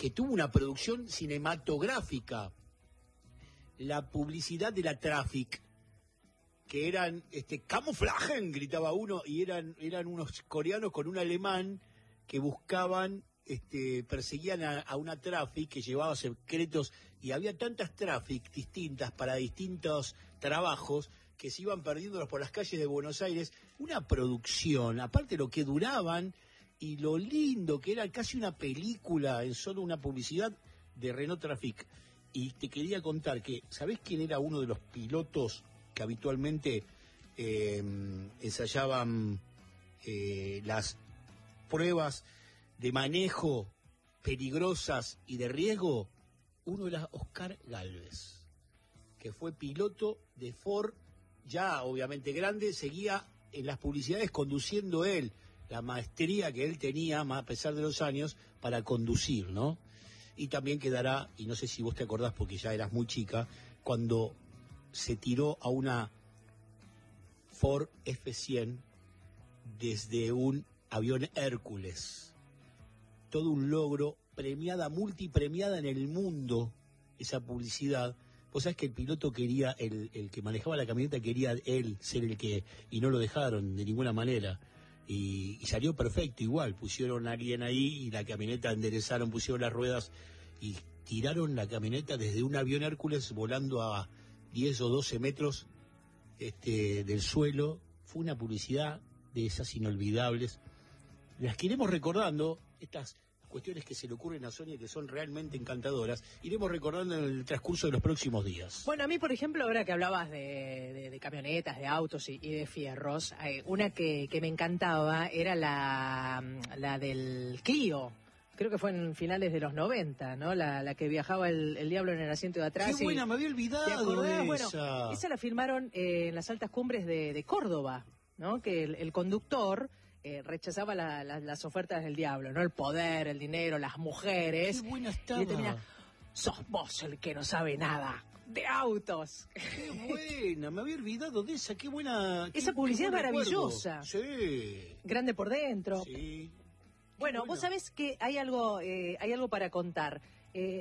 que tuvo una producción cinematográfica, la publicidad de la Traffic, que eran camuflajen, gritaba uno, y eran unos coreanos con un alemán que buscaban, perseguían a una Traffic que llevaba secretos, y había tantas Traffic distintas para distintos trabajos que se iban perdiéndolos por las calles de Buenos Aires. Una producción, aparte lo que duraban y lo lindo que era, casi una película en solo una publicidad de Renault Traffic. Y te quería contar que, ¿sabés quién era uno de los pilotos que habitualmente ensayaban las pruebas de manejo peligrosas y de riesgo? Uno era Oscar Gálvez, que fue piloto de Ford, ya obviamente grande, seguía en las publicidades conduciendo él, la maestría que él tenía, a pesar de los años, para conducir, ¿no? Y también quedará, y no sé si vos te acordás porque ya eras muy chica, cuando se tiró a una Ford F-100 desde un avión Hércules. Todo un logro, multipremiada en el mundo, esa publicidad. Vos sabés que el piloto quería, el que manejaba la camioneta quería él ser el que, y no lo dejaron de ninguna manera. Y salió perfecto igual, pusieron a alguien ahí y la camioneta enderezaron, pusieron las ruedas y tiraron la camioneta desde un avión Hércules volando a 10 o 12 metros del suelo. Fue una publicidad de esas inolvidables. Las que iremos recordando, estas cuestiones que se le ocurren a Sonia que son realmente encantadoras, iremos recordando en el transcurso de los próximos días. Bueno, a mí, por ejemplo, ahora que hablabas de camionetas, de autos y de fierros, una que me encantaba era la del Clio. Creo que fue en finales de los 90, ¿no? La que viajaba el diablo en el asiento de atrás. ¡Qué buena! Me había olvidado de esa. Bueno, esa la filmaron en las altas cumbres de Córdoba, ¿no? Que el conductor rechazaba las ofertas del diablo, ¿no? El poder, el dinero, las mujeres. ¡Qué buena estaba! Y termina, sos vos el que no sabe nada de autos. ¡Qué buena! Me había olvidado de esa. ¡Qué buena! Esa publicidad es maravillosa. Sí. Grande por dentro. Sí. Bueno, vos sabés que hay algo para contar.